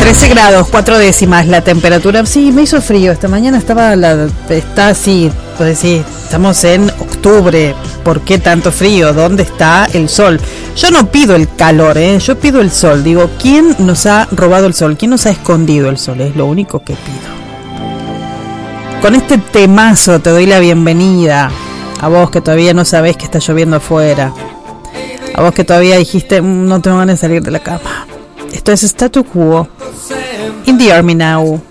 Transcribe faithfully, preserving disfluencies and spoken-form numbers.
trece grados, cuatro décimas la temperatura. Sí, me hizo frío. Esta mañana estaba la, está así, pues sí, estamos en octubre. ¿Por qué tanto frío? ¿Dónde está el sol? Yo no pido el calor, ¿eh? Yo pido el sol. Digo, ¿quién nos ha robado el sol? ¿Quién nos ha escondido el sol? Es lo único que pido. Con este temazo te doy la bienvenida. A vos que todavía no sabés que está lloviendo afuera. A vos que todavía dijiste, no tengo ganas de salir de la cama. Esto es Statu Quo. In the Army Now.